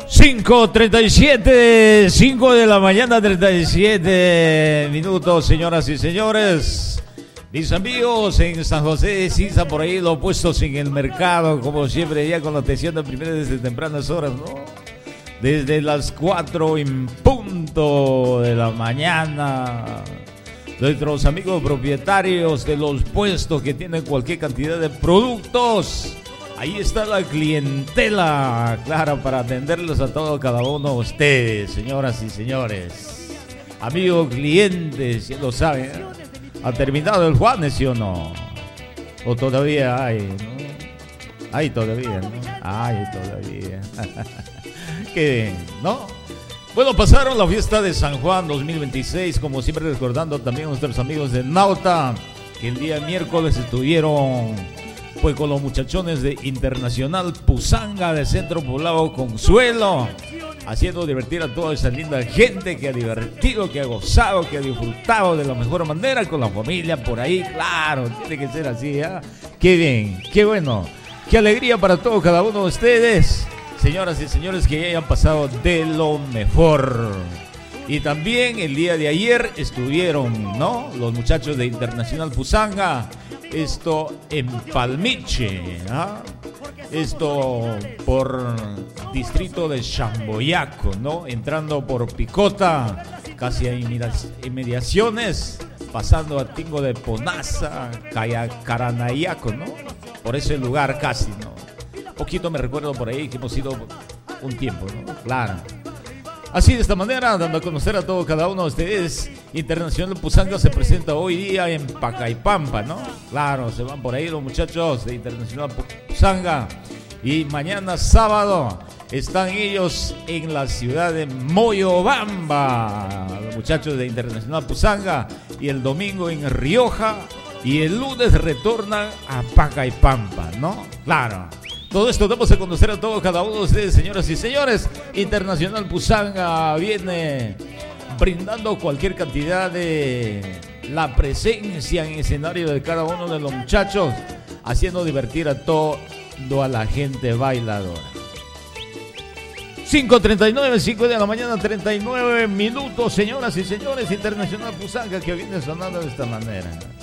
5:37, 5 de la mañana, 37 minutos, señoras y señores. Mis amigos en San José de Sisa, por ahí los puestos en el mercado, como siempre, ya con la atención de primera desde tempranas horas, ¿no? Desde las 4 en punto de la mañana. Nuestros amigos propietarios de los puestos que tienen cualquier cantidad de productos. Ahí está la clientela, claro, para atenderlos a todos, cada uno de ustedes, señoras y señores. Amigos clientes, ya lo saben, ¿eh? ¿Ha terminado el Juanes, sí o no? ¿O todavía hay, no? Hay todavía, ¿no? Hay todavía. Qué bien, ¿no? Bueno, pasaron la fiesta de San Juan 2026, como siempre recordando también a nuestros amigos de Nauta, que el día miércoles estuvieron pues con los muchachones de Internacional Pusanga de Centro Poblado Consuelo, haciendo divertir a toda esa linda gente que ha divertido, que ha gozado, que ha disfrutado de la mejor manera con la familia por ahí, claro, tiene que ser así, ¿eh? Qué bien, qué bueno, qué alegría para todos, cada uno de ustedes, señoras y señores, que hayan pasado de lo mejor. Y también el día de ayer estuvieron, ¿no?, los muchachos de Internacional Pusanga, esto en Palmiche, ¿ah? Esto por distrito de Chamboyaco, ¿no? Entrando por Picota, casi a inmediaciones, pasando a Tingo de Ponaza, Caranayaco, ¿no? Por ese lugar casi, ¿no? Poquito me recuerdo por ahí que hemos ido un tiempo, ¿no? Claro. Así, de esta manera, dando a conocer a todo cada uno de ustedes, Internacional Pusanga se presenta hoy día en Pacaipampa, ¿no? Claro, se van por ahí los muchachos de Internacional Pusanga. Y mañana sábado están ellos en la ciudad de Moyobamba, los muchachos de Internacional Pusanga. Y el domingo en Rioja. Y el lunes retornan a Pacaipampa, ¿no? Claro. Todo esto damos a conocer a todos, cada uno de ustedes, señoras y señores. Internacional Pusanga viene brindando cualquier cantidad de la presencia en escenario de cada uno de los muchachos, haciendo divertir a toda la gente bailadora. 5:39, 5 de la mañana, 39 minutos, señoras y señores. Internacional Pusanga que viene sonando de esta manera.